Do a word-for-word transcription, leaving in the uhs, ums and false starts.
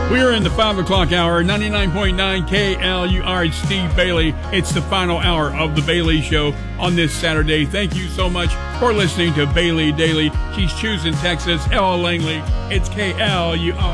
We are in the five o'clock hour, ninety-nine point nine K L U R. It's Steve Bailey. It's the final hour of the Bailey Show on this Saturday. Thank you so much for listening to Bailey Daily. She's choosing Texas, Ella Langley. It's K L U R.